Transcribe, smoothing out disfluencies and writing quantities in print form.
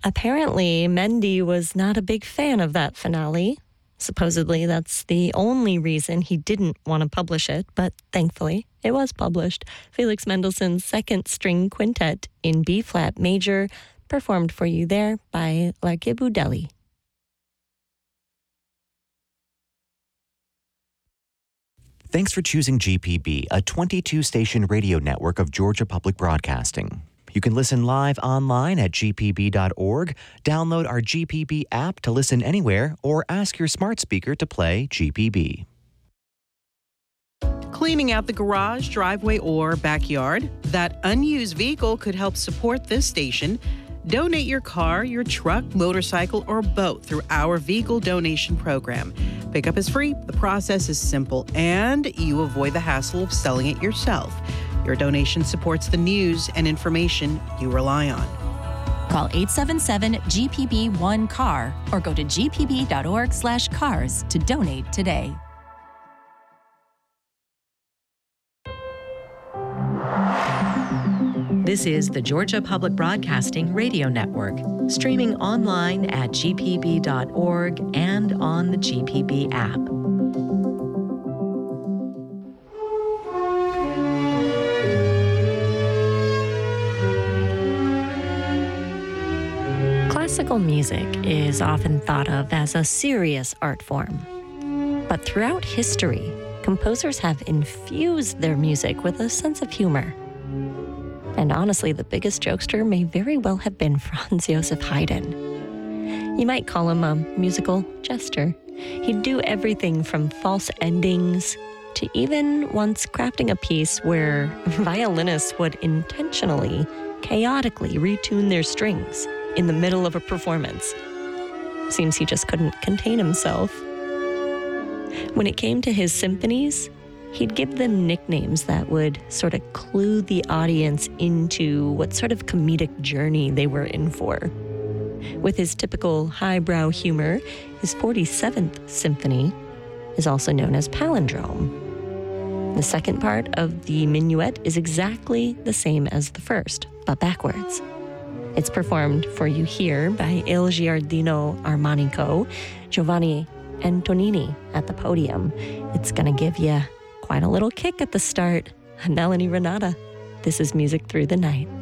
Apparently, Mendy was not a big fan of that finale. Supposedly, that's the only reason he didn't want to publish it, but thankfully, it was published. Felix Mendelssohn's Second String Quintet in B-flat major, performed for you there by Larkhibu Deli. Thanks for choosing GPB, a 22-station radio network of Georgia Public Broadcasting. You can listen live online at gpb.org, download our GPB app to listen anywhere, or ask your smart speaker to play GPB. Cleaning out the garage, driveway, or backyard? That unused vehicle could help support this station. Donate your car, your truck, motorcycle, or boat through our vehicle donation program. Pickup is free, the process is simple, and you avoid the hassle of selling it yourself. Your donation supports the news and information you rely on. Call 877-GPB-1-CAR or go to gpb.org/cars to donate today. This is the Georgia Public Broadcasting Radio Network, streaming online at gpb.org and on the GPB app. Classical music is often thought of as a serious art form. But throughout history, composers have infused their music with a sense of humor. And honestly, the biggest jokester may very well have been Franz Joseph Haydn. You might call him a musical jester. He'd do everything from false endings to even once crafting a piece where violinists would intentionally, chaotically retune their strings in the middle of a performance. Seems he just couldn't contain himself. When it came to his symphonies, he'd give them nicknames that would sort of clue the audience into what sort of comedic journey they were in for. With his typical highbrow humor, his 47th symphony is also known as Palindrome. The second part of the minuet is exactly the same as the first, but backwards. It's performed for you here by Il Giardino Armonico, Giovanni Antonini at the podium. It's going to give you quite a little kick at the start. I'm Melanie Renata. This is Music Through the Night.